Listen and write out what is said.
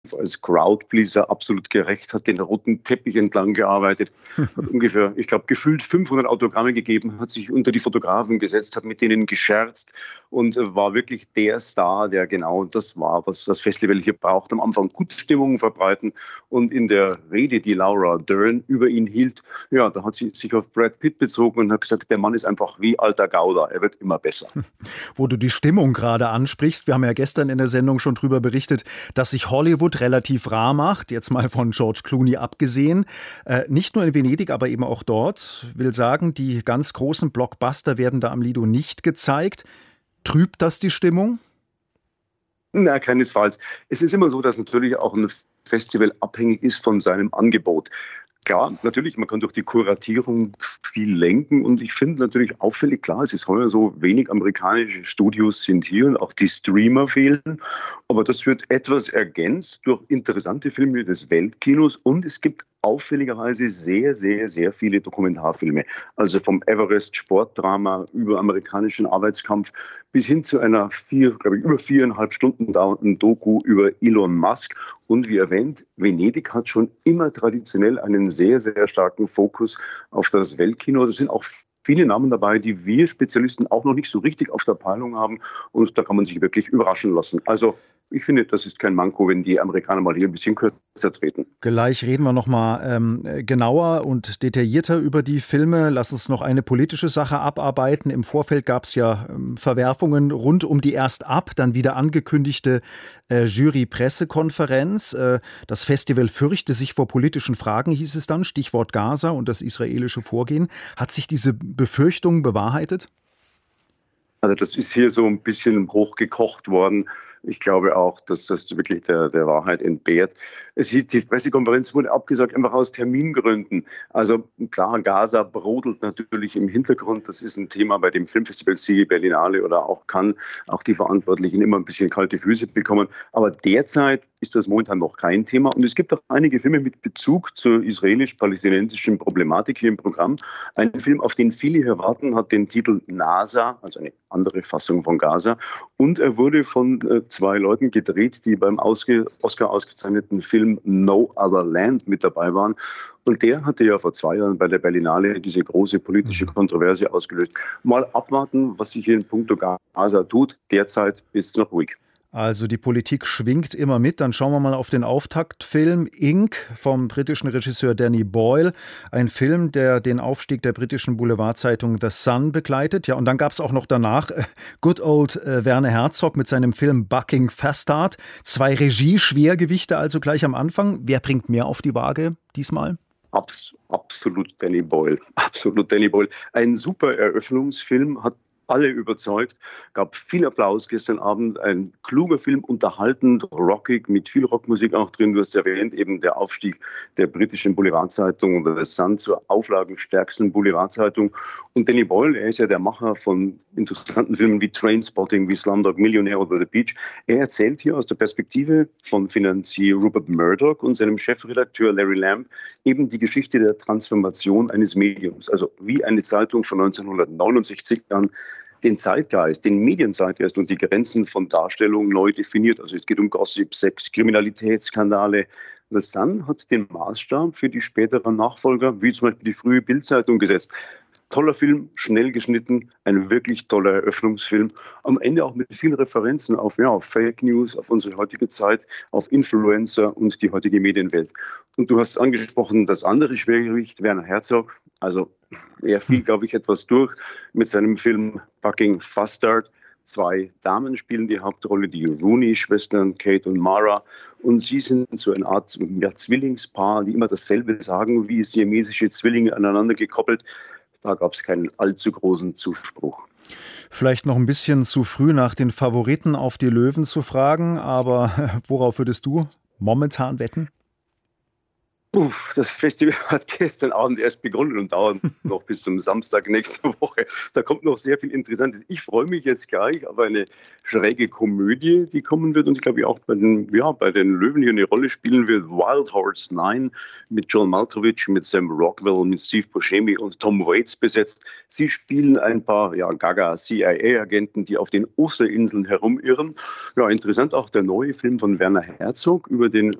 als Crowdpleaser absolut gerecht, hat den roten Teppich entlang gearbeitet, hat ungefähr, ich glaube, gefühlt 500 Autogramme gegeben, hat sich unter die Fotografen gesetzt, hat mit denen gescherzt und war wirklich der Star, der genau das war, was das Festival hier braucht. Am Anfang gute Stimmung verbreiten und in der Rede, die Laura Dern über ihn hielt, ja, da hat sie sich auf Brad Pitt bezogen und hat gesagt, der Mann ist einfach wie alter Gouda, er wird immer besser. Wo du die Stimmung gerade ansprichst, wir haben ja gestern in der Sendung schon drüber berichtet, dass sich Hollywood relativ rar macht, jetzt mal von George Clooney abgesehen. Nicht nur in Venedig, aber eben auch dort. Will sagen, die ganz großen Blockbuster werden da am Lido nicht gezeigt. Trübt das die Stimmung? Na, keinesfalls. Es ist immer so, dass natürlich auch ein Festival abhängig ist von seinem Angebot. Klar, natürlich, man kann durch die Kuratierung viel lenken und ich finde natürlich auffällig, klar, es ist heuer so, wenig amerikanische Studios sind hier und auch die Streamer fehlen, aber das wird etwas ergänzt durch interessante Filme des Weltkinos und es gibt auffälligerweise sehr, sehr, sehr viele Dokumentarfilme. Also vom Everest-Sportdrama über amerikanischen Arbeitskampf bis hin zu einer über 4,5 Stunden dauernden Doku über Elon Musk. Und wie erwähnt, Venedig hat schon immer traditionell einen sehr, sehr starken Fokus auf das Weltkino. Da sind auch viele Namen dabei, die wir Spezialisten auch noch nicht so richtig auf der Peilung haben. Und da kann man sich wirklich überraschen lassen. Also ich finde, das ist kein Manko, wenn die Amerikaner mal hier ein bisschen kürzer treten. Gleich reden wir noch mal genauer und detaillierter über die Filme. Lass uns noch eine politische Sache abarbeiten. Im Vorfeld gab es ja Verwerfungen rund um die erst dann wieder angekündigte Jury-Pressekonferenz. Das Festival fürchte sich vor politischen Fragen, hieß es dann. Stichwort Gaza und das israelische Vorgehen. Hat sich diese Befürchtung bewahrheitet? Also das ist hier so ein bisschen hochgekocht worden. Ich glaube auch, dass das wirklich der Wahrheit entbehrt. Die Pressekonferenz wurde abgesagt, einfach aus Termingründen. Also klar, Gaza brodelt natürlich im Hintergrund. Das ist ein Thema, bei dem Filmfestival Sigi Berlinale oder auch Cannes auch die Verantwortlichen immer ein bisschen kalte Füße bekommen. Aber derzeit ist das momentan noch kein Thema. Und es gibt auch einige Filme mit Bezug zur israelisch-palästinensischen Problematik hier im Programm. Ein Film, auf den viele hier warten, hat den Titel NASA, also eine andere Fassung von Gaza. Und er wurde von 2 Leuten gedreht, die beim Oscar ausgezeichneten Film No Other Land mit dabei waren. Und der hatte ja vor 2 Jahren bei der Berlinale diese große politische Kontroverse ausgelöst. Mal abwarten, was sich hier in puncto Gaza tut. Derzeit ist es noch ruhig. Also die Politik schwingt immer mit. Dann schauen wir mal auf den Auftaktfilm Ink vom britischen Regisseur Danny Boyle. Ein Film, der den Aufstieg der britischen Boulevardzeitung The Sun begleitet. Ja, und dann gab es auch noch danach Good Old Werner Herzog mit seinem Film Bucking Fastard. 2 Regieschwergewichte also gleich am Anfang. Wer bringt mehr auf die Waage diesmal? Absolut Danny Boyle. Absolut Danny Boyle. Ein super Eröffnungsfilm, hat alle überzeugt, gab viel Applaus gestern Abend, ein kluger Film, unterhaltend, rockig, mit viel Rockmusik auch drin. Du hast erwähnt, eben der Aufstieg der britischen Boulevardzeitung The Sun zur auflagenstärksten Boulevardzeitung. Und Danny Boyle, er ist ja der Macher von interessanten Filmen wie Trainspotting, wie Slumdog Millionaire oder The Beach. Er erzählt hier aus der Perspektive von Finanzier Rupert Murdoch und seinem Chefredakteur Larry Lamb eben die Geschichte der Transformation eines Mediums. Also wie eine Zeitung von 1969 an den Zeitgeist, den Medienzeitgeist und die Grenzen von Darstellung neu definiert. Also es geht um Gossip, Sex, Kriminalitätsskandale. The Sun hat den Maßstab für die späteren Nachfolger, wie zum Beispiel die frühe Bild-Zeitung, gesetzt. Toller Film, schnell geschnitten, ein wirklich toller Eröffnungsfilm. Am Ende auch mit vielen Referenzen auf Fake News, auf unsere heutige Zeit, auf Influencer und die heutige Medienwelt. Und du hast angesprochen, das andere Schwergewicht, Werner Herzog. Also er fiel, glaube ich, etwas durch mit seinem Film Bucking Fastard. 2 Damen spielen die Hauptrolle, die Rooney-Schwestern, Kate und Mara. Und sie sind so eine Art Zwillingspaar, die immer dasselbe sagen, wie siamesische Zwillinge aneinander gekoppelt. Da gab es keinen allzu großen Zuspruch. Vielleicht noch ein bisschen zu früh nach den Favoriten auf die Löwen zu fragen, aber worauf würdest du momentan wetten? Das Festival hat gestern Abend erst begonnen und dauert noch bis zum Samstag nächste Woche. Da kommt noch sehr viel Interessantes. Ich freue mich jetzt gleich auf eine schräge Komödie, die kommen wird und ich glaube auch bei den Löwen hier eine Rolle spielen wird. Wild Horse 9 mit John Malkovich, mit Sam Rockwell, mit Steve Buscemi und Tom Waits besetzt. Sie spielen ein paar Gaga CIA-Agenten, die auf den Osterinseln herumirren. Ja, interessant auch der neue Film von Werner Herzog über den